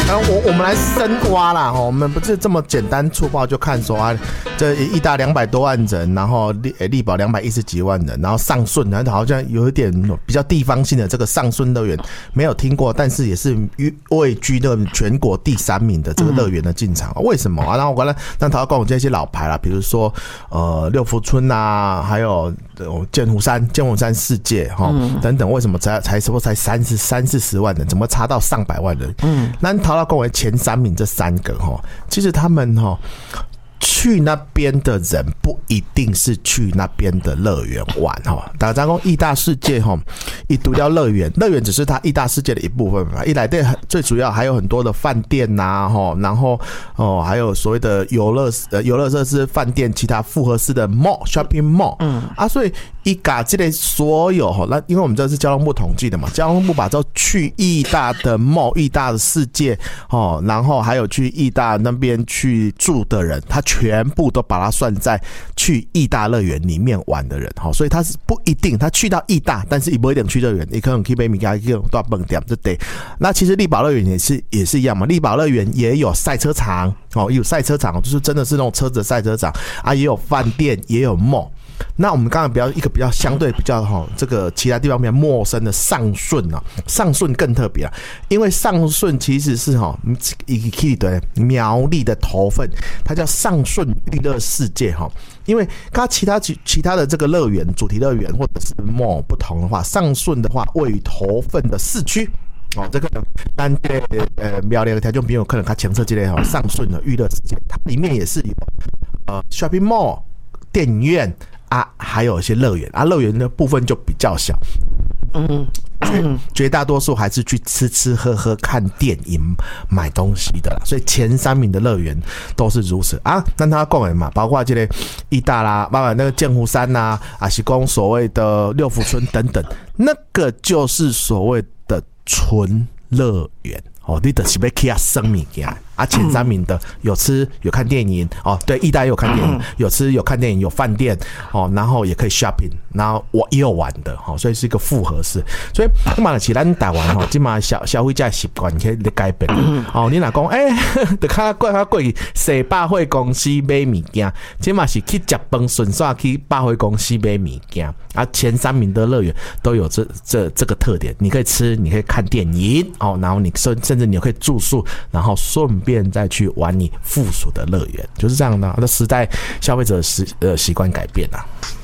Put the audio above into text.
我们来深挖啦，我们不是这么简单粗暴就看说啊，这义大200多万人，然后力宝210几万人，然后上顺好像有一点比较地方性的这个上顺乐园没有听过，但是也是位居的全国第3名的这个乐园的进场，为什么啊？然后我刚才让他跟我这些老牌啦，比如说六福村啊，还有剑湖山世界等等，为什么才差不多才30-40万人，怎么差到上百万人？那陶大公园前3名这3个其实他们去那边的人不一定是去那边的乐园玩大家说义大世界一独掉乐园只是它义大世界的一部分嘛，一来对最主要还有很多的饭店然后还有所谓的游乐设施饭店，其他复合式的 mall shopping mall 所以一嘎这类所有那因为我们这是交通部统计的嘛，交通部把这去义大的 mall 义大的世界然后还有去义大那边去住的人，他全部都把它算在去义大乐园里面玩的人，所以他是不一定他去到义大，但是也不一定去乐园，也可能去买东西，可能到饭店就对。那其实力宝乐园也是一样嘛，力宝乐园也有赛车场有赛车场，就是真的是那种车子的赛车场也有饭店，也有 mall。那我们刚才一个比较相对比较这个其他地方比较陌生的上顺上顺更特别因为上顺其实是一个苗栗的头份，它叫上顺娱乐世界因为跟其他的这个乐园主题乐园或者是 mall 不同的话，上顺的话位于头份的市区这个咱苗栗的听众朋友可能他前侧这类上顺的娱乐世界，它里面也是有shopping mall 电影院还有一些乐园乐园的部分就比较小，绝大多数还是去吃喝喝看电影买东西的啦，所以前3名的乐园都是如此那他讲的嘛，包括这个义大啦，包括那个剑湖山啦是讲所谓的六福村等等，那个就是所谓的纯乐园你就是要去生物件前3名的有吃有看电影对，义大也有看电影，有吃有看电影，有饭店然后也可以 shopping， 然后我也有玩的所以是一个复合式。所以那么其实咱台湾现在消费者的习惯可以改变你若讲就看过去洗百货公司买物件，这嘛是去吃饭顺便去百货公司买物件前3名的乐园都有这个特点，你可以吃，你可以看电影然后你甚至你可以住宿，然后顺便再去玩你附属的乐园，就是这样的。那时代消费者习惯改变